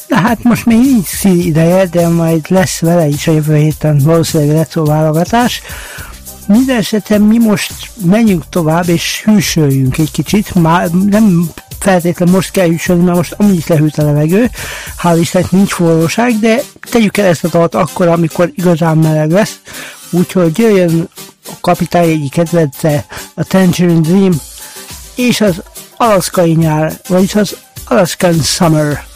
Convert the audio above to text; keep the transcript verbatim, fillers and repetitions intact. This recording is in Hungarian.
De hát most még nincs szín ideje, de majd lesz vele is a jövő héten valószínűleg retro válogatás. Mindenesetre mi most menjünk tovább és hűsöljünk egy kicsit, már nem feltétlenül most kell hűsölni, mert most amúgy is lehűlt a levegő, hál' Istennek nincs forróság, de tegyük el ezt a dalat akkor, amikor igazán meleg lesz, úgyhogy jöjjön a kapitány egyik kedvence, a Tangerine Dream, és az alaszkai nyár, vagyis az Alaskan Summer.